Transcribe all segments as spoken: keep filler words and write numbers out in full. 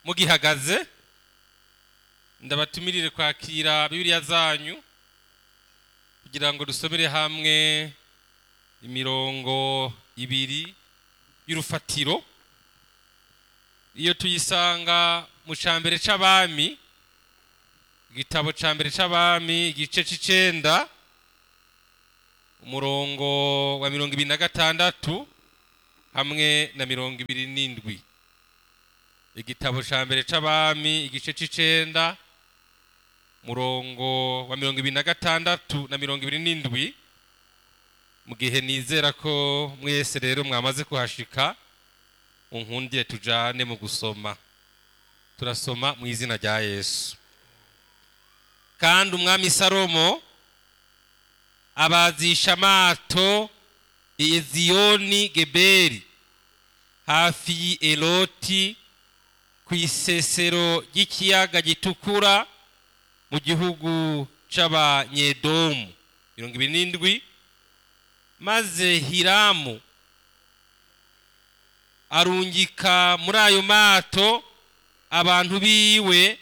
mugihagaze ndabatumirire kwakira Bibiliya zanyu kugira ngo dusomere hamwe imirongo ibiri y'urufatiro. Iyo tuyisanga mu cambere c'abami, igitabo cambere c'abami igice c'icenda umurongo wa mirongo ibiri na gatandatu hamwe na mirongo ibiri n'indwi. Igitabo cambere c'abami igice c'icenda murongo wa mirongo ibiri na gatandatu na mirongo ibiri n'indwi. Mu gihe nizera ko mwese rero mwamaze kuhashika, unkundiye tujane mu gusoma. Turasoma mu izina rya Yesu. Kandi umwami Salomo abazisha amato i Eziyoni Geberi hafi y'i Eloti ku isesero ry'ikiyaga gitukura mu gihugu c'Abanyedomu. mirongo ibiri n'indwi. Maze Hiramu arungika muri ayo mato abantu biwe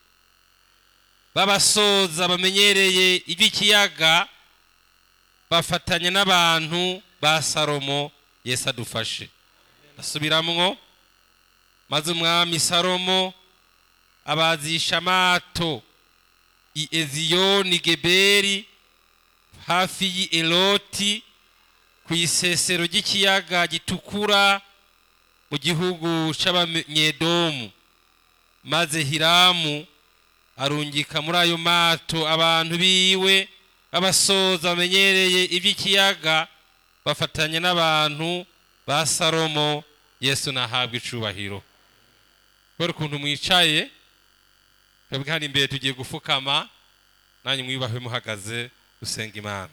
babasoza bamenyereye iby'ikiyaga, bafatanya n'abantu ba Salomo. Yesu adufashe. Asubiramwo. Maze umwami Salomo abazisha amato i Eziyoni Geberi hafi y'i Eloti ku isesero ry'ikiyaga gitukura mu gihugu c'Abanyedomu. Maze Hiramu arungika muri ayo mato abantu biwe abasoza bamenyereye iby'ikiyaga, bafatanya n'abantu ba Salomo. Yesu nahabwe icubahiro. Kubera ukuntu mwicaye, twebwe hano imbere tugiye gufukama, nanyu mwibahwe muhagaze gusenga Imana.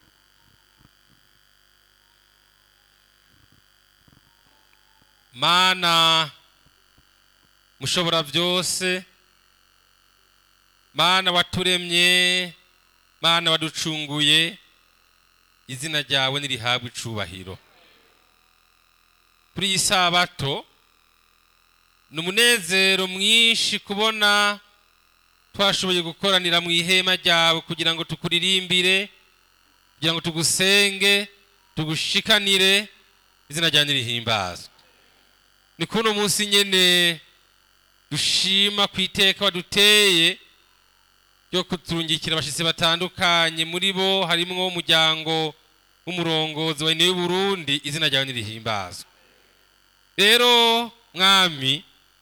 Mana mushobora byose, Mana waturemye, Mana waducunguye, izina ryawe nirihabwe icubahiro. Kuri iyi sabato n'umunezero mwinshi kubona twashoboye gukoranira mu ihema ryawe kugira ngo tukuririmbire, kugira ngo tugusenge, tugushikanire, izina ryawe nirihimbazwe. Ni kuno munsi nyene dushima ku iteka waduteye yo kuturungikira abashitsi batandukanye, muri bo harimwo umuryango w'umurongozi wa y'u Burundi. Izina ryawe nirihimbazwe. Rero mwami,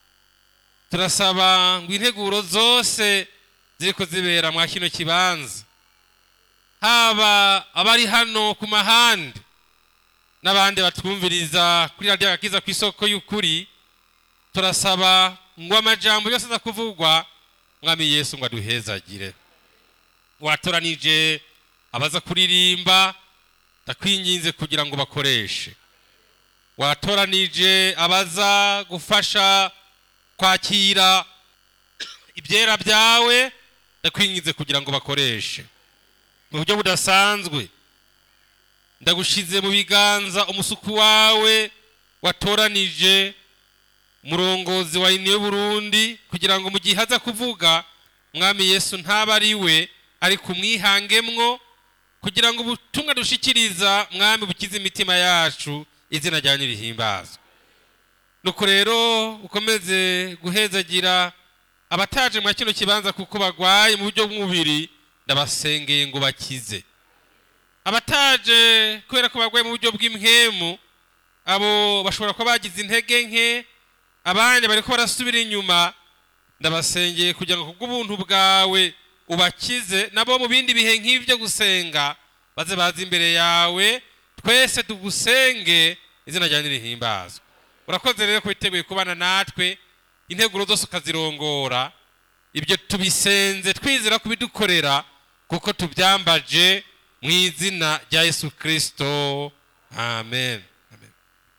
turasaba ngo integuro zose ziriko zibera mwa kino kibanza, haba abari hano ku mahande n'abandi batwumviriza kuri radio Agakiza ku isoko y'ukuri, turasaba ngo amajambo yose aza kuvugwa mwami Yesu ngo aduhezagire. Watoranije abaza kuririmba, ndakwinginze kugira ngo bakoreshe. Watoranije abaza gufasha kwakira ibyera byawe, ndakwinginze kugira ngo bakoreshe mu buryo budasanzwe. Ndagushize mu biganza umusuku wawe watoranije murongozi wa y'u Burundi, kugira ngo mu gihe haza kuvuga mwami Yesu ntaba ari we, ari kumwihangemwo, kugira ngo ubutumwa dushikiriza mwami bukize imitima yacu. Izina ryawe nirihimbazwe. Nuko rero ukomeze guhezagira abataje mwa kino kibanza kuko bagwaye mu buryo bw'umubiri, ndabasengeye ngo bakize. Abataje kubera ko bagwaye mu buryo bw'impwemu, abo bashobora kuba bagize intege nke, abandi bariko barasubira inyuma, ndabasengeye kugira ngo kubw'ubuntu bwawe ubakize, nabo mu bindi bihe nk'ivyo gusenga baze baza imbere yawe, twese tugusenge. Izina ryawe nirihimbazwe. Urakoze rero ko witeguye kubana natwe, integuro zose ukazirongora. Ibyo tubisenze twizera kubidukorera kuko tubyambaje mu izina rya Yesu Kristo. Amen.